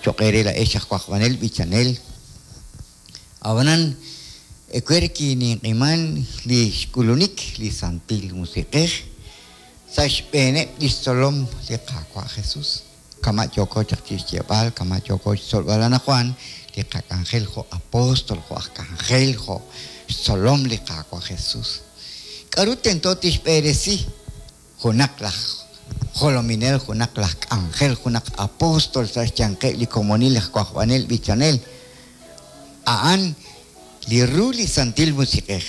choquere la echa cuajuanel bichanel abanan ekwerki ni iman li kulunik li santil musique sash bene li solom li kakwa Jesús kama choko chakchichiabal kama choko solbalana Juan li kakangel jo apóstol jo arcángel jo solom li kakwa Jesús karuten totish peresi jonaklach jolominel jonaklach ángel jonak apóstol sash chanke li comunil kwajbanel bichanel aan li ruli santil musique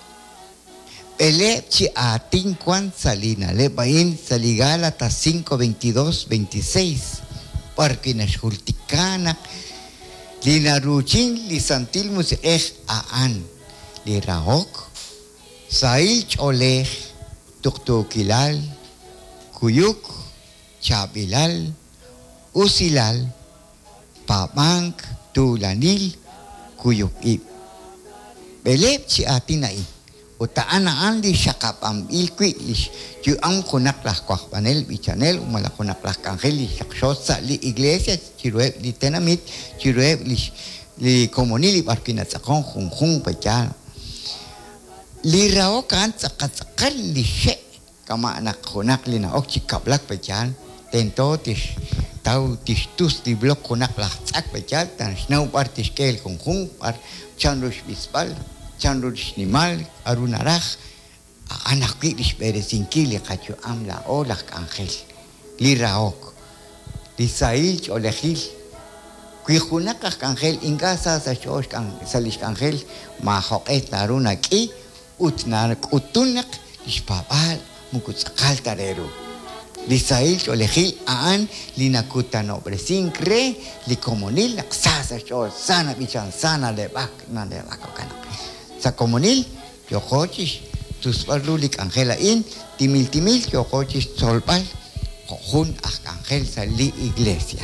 ele chi atin kwan salina le bain saligala ta 5:22-26 porque nashultikana li naruchin li santil musique aan li raok sail cholej tuktukilal kuyuk chabilal usilal pabank tulanil kuyuk ib belep chi atinai utaana andi shakapam ilkwi ju am kunaklah kwahbanel bichanel umalakunaklah kangeli shakshotsa li iglesia chirue li tenamit chirue li komunili barkina tsakon khung pachal li rao kan tsakal li she kama anak kunak li na ok chikablak pachal tentotish tau tistus di blok kunaklah tsak pachal tan snau partish kel khung par chanrush bisbal chanrush nimal arunaraj anak kilish berezinkili kachu amla olak ángel li raok li sail olejil kuijunak ángel ingasa sa shosh kan salish ángel ma hoqet naruna ki utnar utunak ispabal mukutsakal tareru li sail olejil aan li nakuta nobresin cre li comunil naksasa shosh sana bichan sana lebak na lebak kana sa comunil yokochish tus barlulik angela in timil yokochish solbal jun ángel sa li iglesia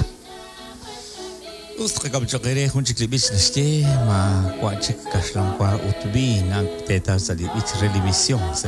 Ustka kabchokere hunchik libis neste ma kwachik kashlam kwa utbi nang teta sa libis religion